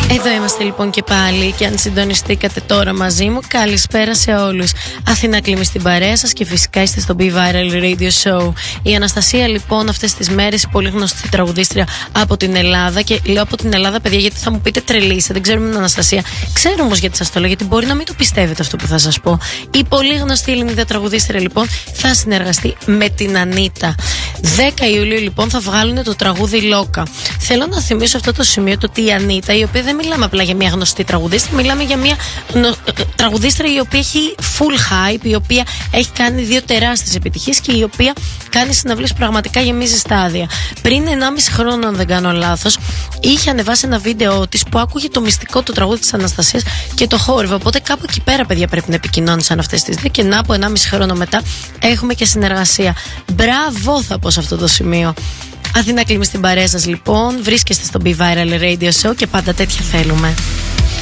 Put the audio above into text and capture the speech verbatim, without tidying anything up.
Εδώ είμαστε λοιπόν και πάλι. Και αν συντονιστήκατε τώρα μαζί μου, καλησπέρα σε όλους. Αθηνά Κλίμη στην παρέα σας και φυσικά είστε στο Be Viral Radio Show. Η Αναστασία λοιπόν αυτές τις μέρες, πολύ γνωστή τραγουδίστρια από την Ελλάδα. Και λέω από την Ελλάδα, παιδιά, γιατί θα μου πείτε τρελήσε, δεν ξέρουμε την Αναστασία. Ξέρω όμως γιατί σας το λέω, γιατί μπορεί να μην το πιστεύετε αυτό που θα σας πω. Η πολύ γνωστή Ελληνίδα τραγουδίστρια λοιπόν θα συνεργαστεί με την Ανίτα. δέκα Ιουλίου λοιπόν θα βγάλουν το τραγούδι Λόκα. Θέλω να θυμίσω αυτό το σημείο το ότι η Ανίτα, η οποία δεν μιλάμε απλά για μια γνωστή τραγουδίστρια, μιλάμε για μια νο... τραγουδίστρια η οποία έχει full hype, η οποία έχει κάνει δύο τεράστιες επιτυχίες και η οποία κάνει συναυλίες πραγματικά γεμίζει στάδια. Πριν ενάμιση χρόνο, αν δεν κάνω λάθος, είχε ανεβάσει ένα βίντεο της που άκουγε το μυστικό του τραγούδι της Αναστασίας και το χόρευε. Οπότε κάπου εκεί πέρα, παιδιά, πρέπει να επικοινώνησαν αυτές τις δύο. Και να, από ενάμιση χρόνο μετά έχουμε και συνεργασία. Μπράβο, θα πω σε αυτό το σημείο. Αθηνά Κλίμη στην παρέα σας λοιπόν. Βρίσκεστε στο Be Viral Radio Show και πάντα τέτοια θέλουμε.